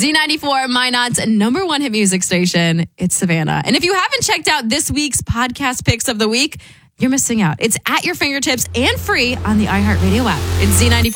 Z94, Minot's number one hit music station. It's Savannah. And if you haven't checked out this week's podcast picks of the week, you're missing out. It's at your fingertips and free on the iHeartRadio app. It's Z94.